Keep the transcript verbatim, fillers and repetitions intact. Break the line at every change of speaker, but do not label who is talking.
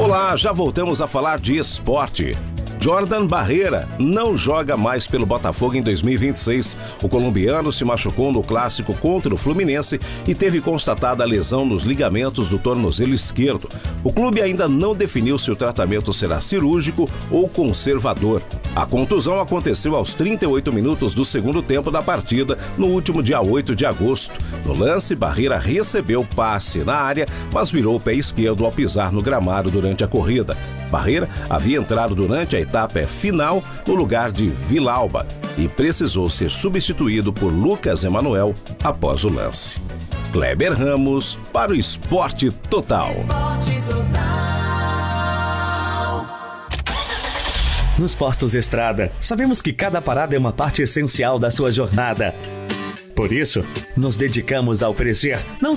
Olá, já voltamos a falar de esporte. Jordan Barreira não joga mais pelo Botafogo em dois mil e vinte e seis. O colombiano se machucou no clássico contra o Fluminense e teve constatada a lesão nos ligamentos do tornozelo esquerdo. O clube ainda não definiu se o tratamento será cirúrgico ou conservador. A contusão aconteceu aos trinta e oito minutos do segundo tempo da partida, no último dia oito de agosto. No lance, Barreira recebeu passe na área, mas virou o pé esquerdo ao pisar no gramado durante a corrida. Barreira havia entrado durante a etapa final no lugar de Villalba e precisou ser substituído por Lucas Emanuel após o lance. Kleber Ramos para o Esporte Total.
Esporte Total.
Nos Postos Estrada, sabemos que cada parada é uma parte essencial da sua jornada. Por isso, nos dedicamos a oferecer não